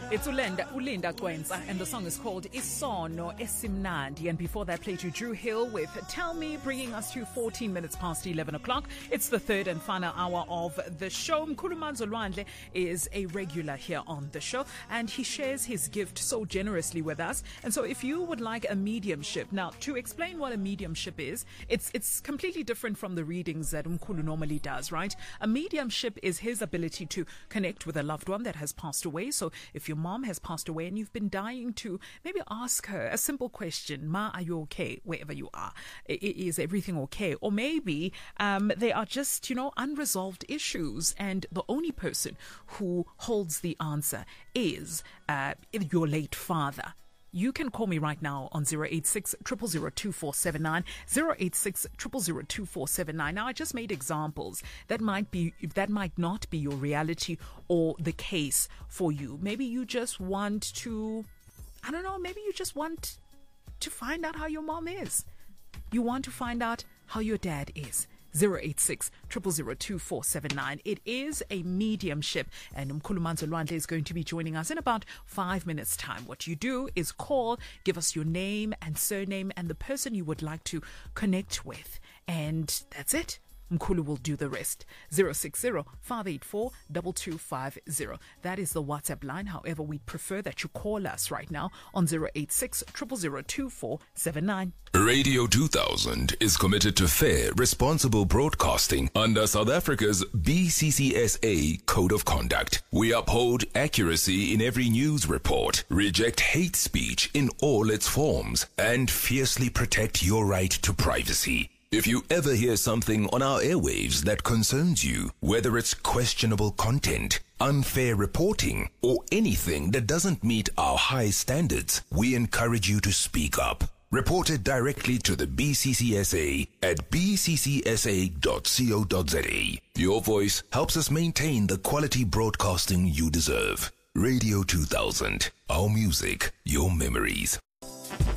It's Ulinda Kwenza, and the song is called Isono Esimnandi. And before that, played you Drew Hill with Tell Me, bringing us to 14 minutes past 11 o'clock. It's the third and final hour of the show. Mkhulumanzo Lwandle is a regular here on the show, and he shares his gift so generously with us. And so if you would like a mediumship, now to explain what a mediumship is, it's completely different from the readings that Mkhulu normally does, right? A mediumship is his ability to connect with a loved one that has passed away. So if your mom has passed away and you've been dying to maybe ask her a simple question, Ma, are you okay? Wherever you are, is everything okay? Or maybe they are just, unresolved issues, and the only person who holds the answer is your late father. You can call me right now on 086 000 2479, 086 000 2479. Now, I just made examples that might not be your reality or the case for you. Maybe you just want to, maybe you just want to find out how your mom is. You want to find out how your dad is. 086 000 2479. It is a mediumship, and Mkhulumanzo Lwandle is going to be joining us in about 5 minutes' time. What you do is call, give us your name and surname and the person you would like to connect with, and that's it. Mkhulu will do the rest. 060-584-2250. That is the WhatsApp line. However, we'd prefer that you call us right now on 086 000 2479. Radio 2000 is committed to fair, responsible broadcasting under South Africa's BCCSA Code of Conduct. We uphold accuracy in every news report, reject hate speech in all its forms, and fiercely protect your right to privacy. If you ever hear something on our airwaves that concerns you, whether it's questionable content, unfair reporting, or anything that doesn't meet our high standards, we encourage you to speak up. Report it directly to the BCCSA at bccsa.co.za. Your voice helps us maintain the quality broadcasting you deserve. Radio 2000, our music, your memories.